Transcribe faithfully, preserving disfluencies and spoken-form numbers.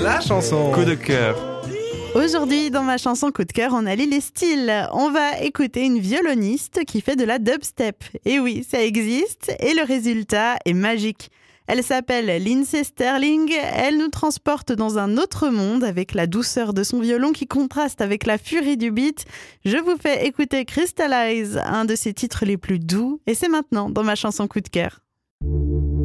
la chanson Coup de cœur. Aujourd'hui, dans ma chanson coup de cœur, on allie les styles. On va écouter une violoniste qui fait de la dubstep. Et oui, ça existe et le résultat est magique. Elle s'appelle Lindsey Stirling, elle nous transporte dans un autre monde avec la douceur de son violon qui contraste avec la furie du beat. Je vous fais écouter Crystallize, un de ses titres les plus doux, et c'est maintenant dans ma chanson coup de cœur.